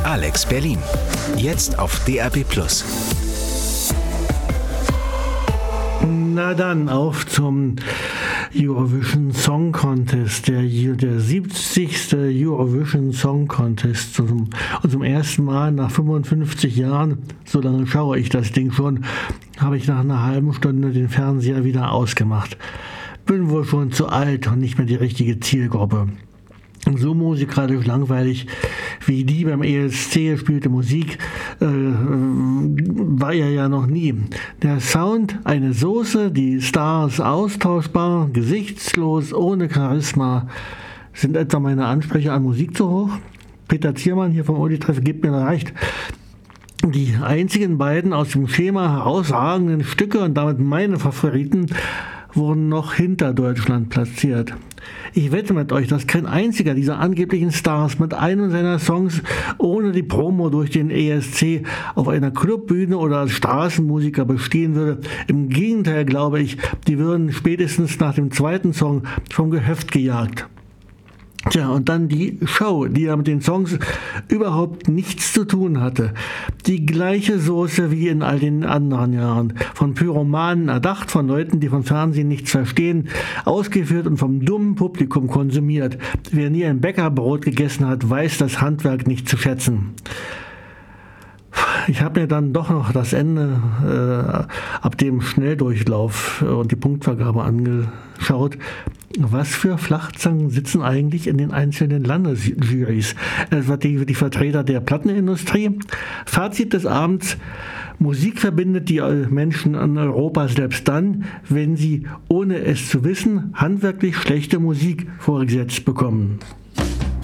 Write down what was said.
Alex Berlin. Jetzt auf DAB+. Na dann, auf zum Eurovision Song Contest, der 70. Eurovision Song Contest. Und zum ersten Mal nach 55 Jahren, so lange schaue ich das Ding schon, habe ich nach einer halben Stunde den Fernseher wieder ausgemacht. Bin wohl schon zu alt und nicht mehr die richtige Zielgruppe. So musikalisch langweilig wie die beim ESC gespielte Musik war er ja noch nie. Der Sound, eine Soße, die Stars austauschbar, gesichtslos, ohne Charisma. Sind etwa meine Ansprüche an Musik zu hoch? Peter Ziermann hier vom Odi-Treff gibt mir da recht. Die einzigen beiden aus dem Schema herausragenden Stücke und damit meine Favoriten wurden noch hinter Deutschland platziert. Ich wette mit euch, dass kein einziger dieser angeblichen Stars mit einem seiner Songs ohne die Promo durch den ESC auf einer Clubbühne oder als Straßenmusiker bestehen würde. Im Gegenteil glaube ich, die würden spätestens nach dem zweiten Song vom Gehöft gejagt. Tja, und dann die Show, die ja mit den Songs überhaupt nichts zu tun hatte. Die gleiche Soße wie in all den anderen Jahren. Von Pyromanen erdacht, von Leuten, die vom Fernsehen nichts verstehen, ausgeführt und vom dummen Publikum konsumiert. Wer nie ein Bäckerbrot gegessen hat, weiß das Handwerk nicht zu schätzen. Ich habe mir dann doch noch das Ende ab dem Schnelldurchlauf und die Punktvergabe angeschaut. Was für Flachzangen sitzen eigentlich in den einzelnen Landesjurys? Die Vertreter der Plattenindustrie. Fazit des Abends: Musik verbindet die Menschen in Europa selbst dann, wenn sie, ohne es zu wissen, handwerklich schlechte Musik vorgesetzt bekommen.